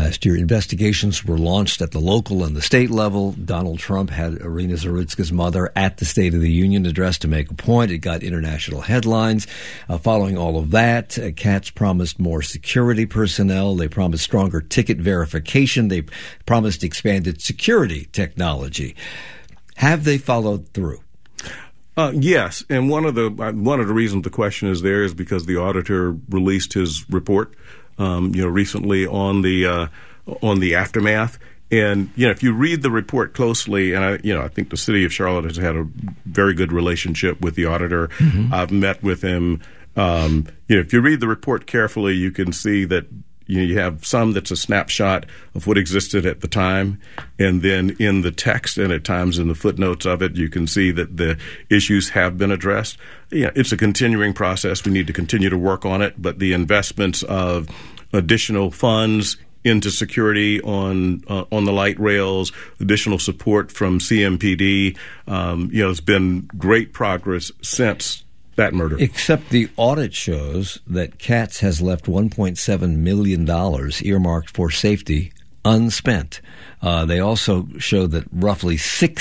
last year. Investigations were launched at the local and the state level. Donald Trump had Irina Zaritska's mother at the State of the Union address to make a point. It got international headlines. Following all of that, Katz promised more security personnel. They promised stronger ticket verification. They promised expanded security technology. Have they followed through? Yes, and one of the reasons the question is there is because the auditor released his report, recently on the aftermath. And if you read the report closely, and I think the city of Charlotte has had a very good relationship with the auditor. Mm-hmm. I've met with him. If you read the report carefully, you can see that you have some that's a snapshot of what existed at the time, and then in the text and at times in the footnotes of it, you can see that the issues have been addressed. It's a continuing process. We need to continue to work on it, but the investments of additional funds into security on the light rails, additional support from CMPD, there's been great progress since that murder. Except the audit shows that Katz has left $1.7 million earmarked for safety unspent. They also show that roughly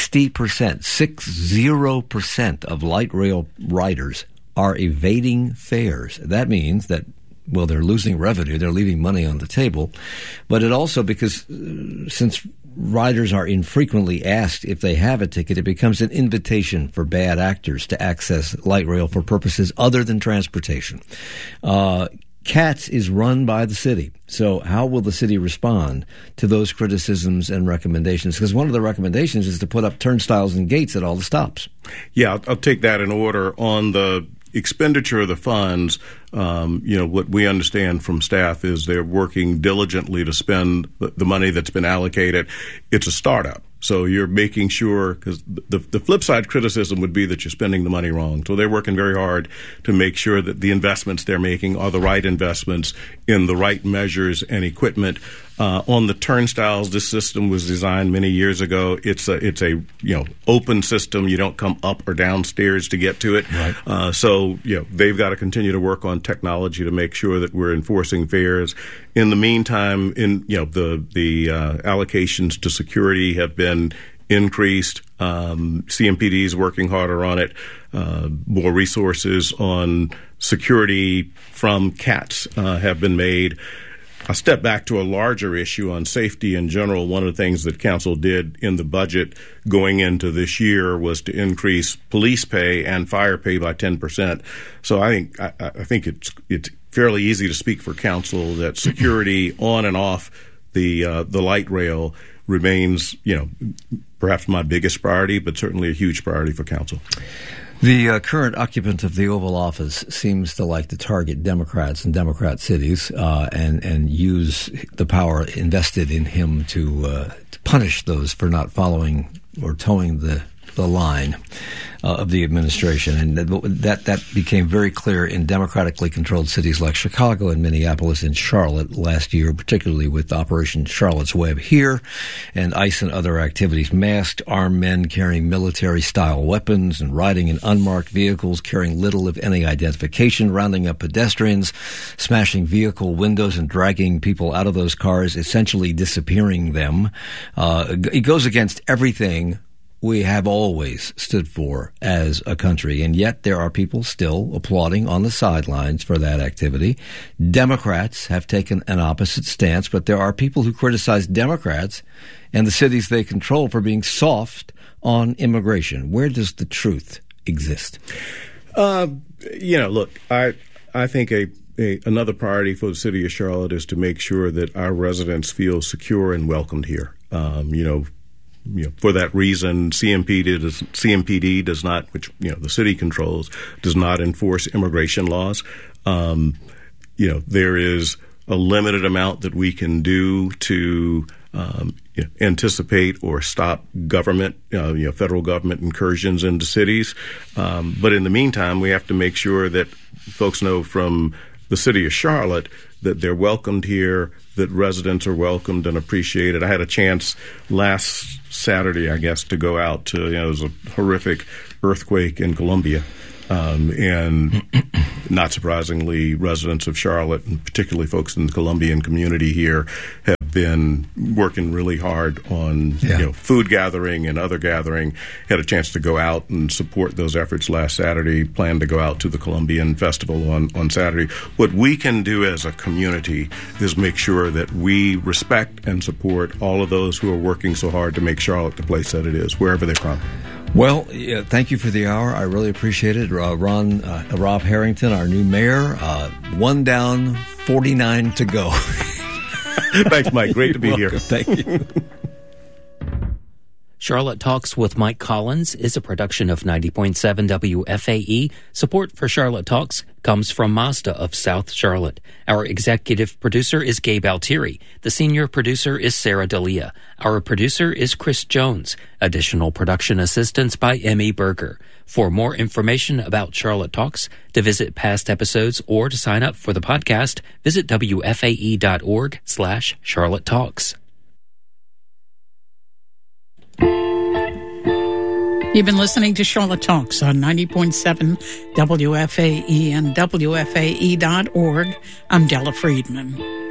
60% of light rail riders are evading fares. That means that, well, they're losing revenue, they're leaving money on the table, but it also, because since riders are infrequently asked if they have a ticket, it becomes an invitation for bad actors to access light rail for purposes other than transportation. Katz is run by the city. So how will the city respond to those criticisms and recommendations? Because one of the recommendations is to put up turnstiles and gates at all the stops. Yeah, I'll take that in order. On the expenditure of the funds, what we understand from staff is they're working diligently to spend the money that's been allocated. It's a startup. So you're making sure, because the flip side criticism would be that you're spending the money wrong. So they're working very hard to make sure that the investments they're making are the right investments in the right measures and equipment. On the turnstiles, this system was designed many years ago. It's a open system. You don't come up or down stairs to get to it. Right. So they've got to continue to work on technology to make sure that we're enforcing fares. In the meantime, the allocations to security have been increased. CMPD is working harder on it. More resources on security from Katz have been made. I'll step back to a larger issue on safety in general. One of the things that council did in the budget going into this year was to increase police pay and fire pay by 10%. So I think it's fairly easy to speak for council that security on and off the light rail remains, perhaps my biggest priority, but certainly a huge priority for council. The current occupant of the Oval Office seems to like to target Democrats and Democrat cities and use the power invested in him to punish those for not following or towing the line of the administration. And that became very clear in democratically controlled cities like Chicago and Minneapolis and Charlotte last year, particularly with Operation Charlotte's Web here and ICE and other activities. Masked armed men carrying military-style weapons and riding in unmarked vehicles, carrying little, if any, identification, rounding up pedestrians, smashing vehicle windows and dragging people out of those cars, essentially disappearing them. It goes against everything we have always stood for as a country, and yet there are people still applauding on the sidelines for that activity. Democrats have taken an opposite stance, but there are people who criticize Democrats and the cities they control for being soft on immigration. Where does the truth exist? Look, I think another priority for the city of Charlotte is to make sure that our residents feel secure and welcomed here. For that reason, CMPD does not, which the city controls, does not enforce immigration laws. There is a limited amount that we can do to anticipate or stop government, federal government incursions into cities. But in the meantime, we have to make sure that folks know from the city of Charlotte that they're welcomed here, that residents are welcomed and appreciated. I had a chance last Saturday, I guess, to go out to, it was a horrific earthquake in Columbia. And not surprisingly, residents of Charlotte, and particularly folks in the Colombian community here, have been working really hard on food gathering and other gathering. Had a chance to go out and support those efforts last Saturday. Plan to go out to the Columbian Festival on Saturday. What we can do as a community is make sure that we respect and support all of those who are working so hard to make Charlotte the place that it is, wherever they're from. Well, thank you for the hour. I really appreciate it. Rob Harrington, our new mayor, 1 down, 49 to go. Thanks, Mike. Great to be here. Thank you. Charlotte Talks with Mike Collins is a production of 90.7 WFAE. Support for Charlotte Talks comes from Mazda of South Charlotte. Our executive producer is Gabe Altieri. The senior producer is Sarah D'Elia. Our producer is Chris Jones. Additional production assistance by Emmy Berger. For more information about Charlotte Talks, to visit past episodes, or to sign up for the podcast, visit WFAE.org/Charlotte Talks. You've been listening to Charlotte Talks on 90.7 WFAE and WFAE.org. I'm Della Friedman.